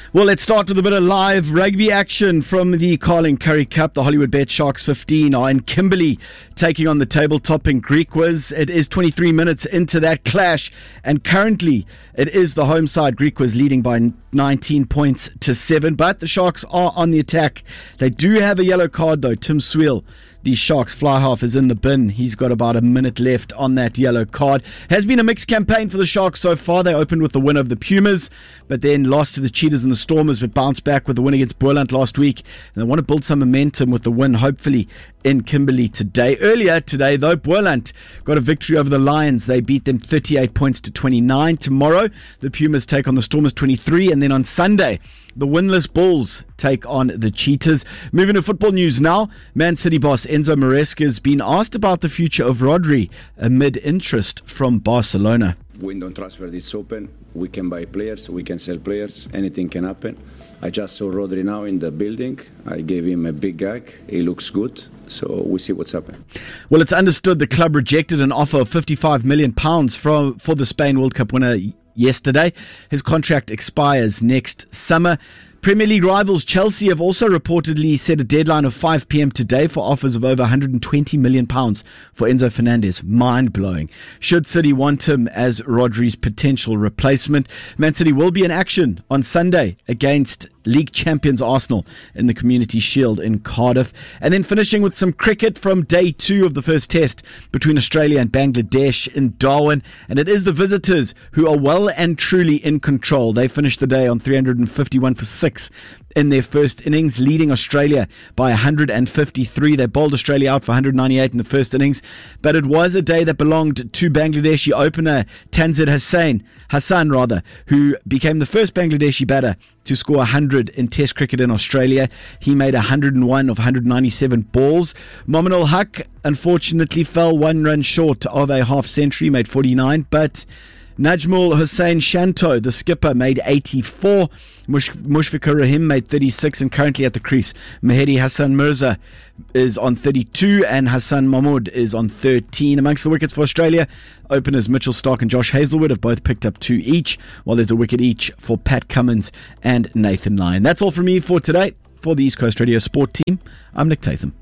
Well, let's start with a bit of live rugby action from the Carling Currie Cup. The Hollywood Bet Sharks 15 are in Kimberley taking on the table-topping Griquas. It is 23 minutes into that clash, and currently it is the home side, Griquas, leading by 19 points to 7. But the Sharks are on the attack. They do have a yellow card, though. Tim Sweel, the Sharks fly half, is in the bin. He's got about a minute left on that yellow card. Has been a mixed campaign for the Sharks so far. They opened with the win of the Pumas, but then lost to the Cheetahs and the Stormers, but bounced back with the win against Boland last week. And they want to build some momentum with the win, hopefully, in Kimberley today. Earlier today, though, Boland got a victory over the Lions. They beat them 38 points to 29. Tomorrow, the Pumas take on the Stormers 23, and then on Sunday, the winless Bulls take on the Cheetahs. Moving to football news now, Man City boss Enzo Maresca has been asked about the future of Rodri amid interest from Barcelona. Window on transfer is open. We can buy players, we can sell players, anything can happen. I just saw Rodri now in the building. I gave him a big gag. He looks good, so we see what's happening. Well, it's understood the club rejected an offer of £55 million for the Spain World Cup winner yesterday. His contract expires next summer. Premier League rivals Chelsea have also reportedly set a deadline of 5 p.m. today for offers of over £120 million for Enzo Fernandez. Mind-blowing. Should City want him as Rodri's potential replacement? Man City will be in action on Sunday against League champions Arsenal in the Community Shield in Cardiff. And then finishing with some cricket from day 2 of the first test between Australia and Bangladesh in Darwin. And it is the visitors who are well and truly in control. They finished the day on 351 for 6 in their first innings, leading Australia by 153. They bowled Australia out for 198 in the first innings, but it was a day that belonged to Bangladeshi opener Tanzir Hassan, who became the first Bangladeshi batter to score 100 in Test cricket in Australia. He made 101 of 197 balls. Mominul Haq unfortunately fell 1 run short of a half century, made 49, but Najmul Hussain Shanto, the skipper, made 84. Mushfiqur Rahim made 36, and currently at the crease, Mehdi Hassan Mirza is on 32 and Hassan Mahmood is on 13. Amongst the wickets for Australia, openers Mitchell Starc and Josh Hazlewood have both picked up 2 each, while there's a wicket each for Pat Cummins and Nathan Lyon. That's all from me for today. For the East Coast Radio Sport team, I'm Nick Tatham.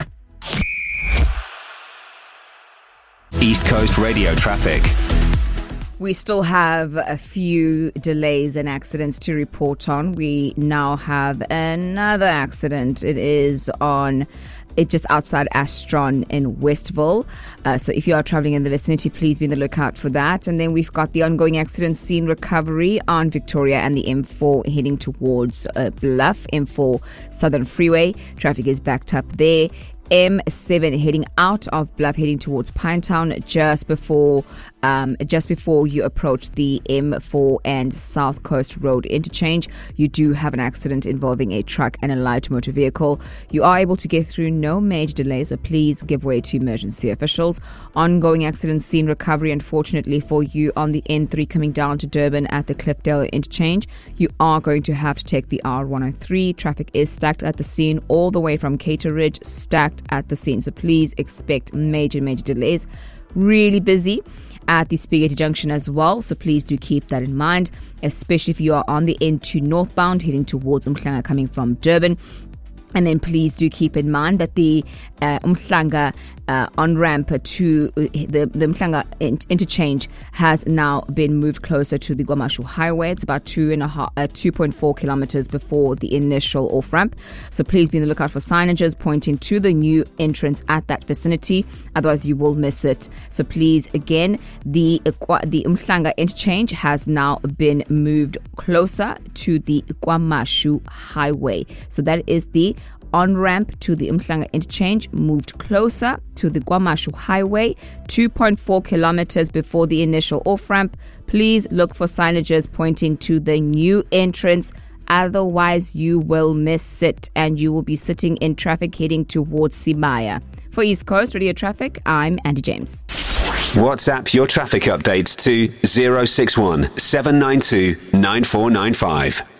East Coast Radio traffic. We still have a few delays and accidents to report on. We now have another accident. It is just outside Astron in Westville. So if you are traveling in the vicinity, please be on the lookout for that. And then we've got the ongoing accident scene recovery on Victoria and the M4 heading towards Bluff, M4 Southern Freeway. Traffic is backed up there. M7 heading out of Bluff, heading towards Pinetown just before you approach the M4 and South Coast Road interchange. You do have an accident involving a truck and a light motor vehicle. You are able to get through, no major delays, but please give way to emergency officials. Ongoing accident scene recovery, unfortunately for you, on the N3 coming down to Durban at the Cliffdale interchange. You are going to have to take the R103. Traffic is stacked at the scene all the way from Cater Ridge, stacked at the scene, so please expect major delays. Really busy at the Spaghetti Junction as well, so please do keep that in mind, especially if you are on the N2 northbound heading towards Umhlanga coming from Durban. And then please do keep in mind that the Umhlanga on-ramp to the Umhlanga interchange has now been moved closer to the Guamashu Highway. It's about 2.4 kilometers before the initial off-ramp. So please be on the lookout for signages pointing to the new entrance at that vicinity. Otherwise, you will miss it. So please, again, the Umhlanga interchange has now been moved closer to the Guamashu Highway. So that is the on-ramp to the Umhlanga interchange, moved closer to the Guamashu Highway, 2.4 kilometers before the initial off-ramp. Please look for signages pointing to the new entrance. Otherwise, you will miss it and you will be sitting in traffic heading towards Sibaya. For East Coast Radio Traffic, I'm Andy James. WhatsApp your traffic updates to 061 792 9495.